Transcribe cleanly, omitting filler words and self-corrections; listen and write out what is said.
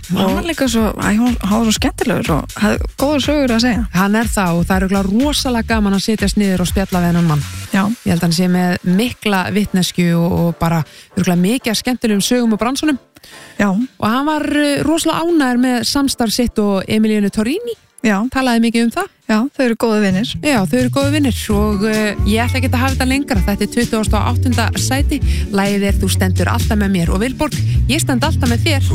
Hann var líka svo, hann var svo skemmtilegur og hafði góða sögur að segja. Hann það og það er rosalega gaman að setjast niður og spjalla við hennan mann. Já. Ég held að hann sé með mikla vitneskju og bara mikið skemmtilegum sögum og bransunum. Já. Og hann var rosalega ánægður með samstarf sitt og Emilianu Torrini. Já. Talaði mikið um það. Já, þau eru góða vinir. Já, þau eru góða vinir og ég ætla ekki að hafa þetta lengra. Þetta er 28. sæti. Lagið Þú stendur alltaf með mér og Vilborg, ég stend alltaf með þér.